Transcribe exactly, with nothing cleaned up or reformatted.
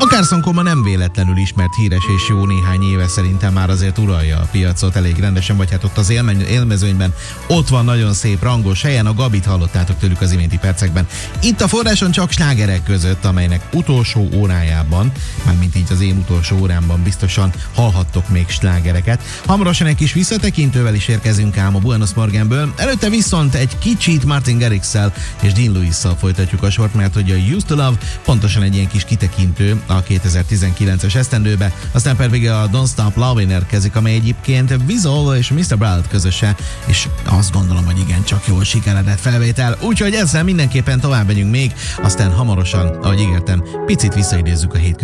A Carson Coma nem véletlenül ismert, híres és jó néhány éve, szerintem már azért uralja a piacot elég rendesen, vagy hát ott az élme- élmezőnyben ott van nagyon szép rangos helyen. A Gabit hallottátok tőlük az iménti percekben. Itt a forráson csak slágerek között, amelynek utolsó órájában, mármint így az én utolsó órámban biztosan hallhattok még slágereket. Hamarosan egy kis visszatekintővel is érkezünk ám a Buenos Morganből. Előtte viszont egy kicsit Martin Garrix-szel és Dean Lewis-szal folytatjuk a sort, mert hogy a Used to Love pontosan egy ilyen kis kitekintő a kétezer-tizenkilences esztendőbe, aztán pedig a Don't Stop Lovin' érkezik, amely egyébként Vizol és miszter Brown közöse, és azt gondolom, hogy igen, csak jól sikeredett felvétel, úgyhogy ezzel mindenképpen tovább megyünk még, aztán hamarosan, ahogy ígértem, picit visszaidézzük a hétköznapokat.